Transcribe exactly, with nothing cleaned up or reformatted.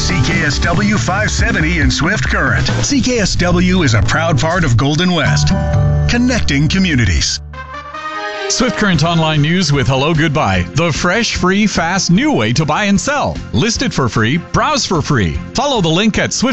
C K S W five seventy in Swift Current. C K S W is a proud part of Golden West, connecting communities. Swift Current Online News with Hello Goodbye. The fresh, free, fast, new way to buy and sell. List it for free. Browse for free. Follow the link at Swift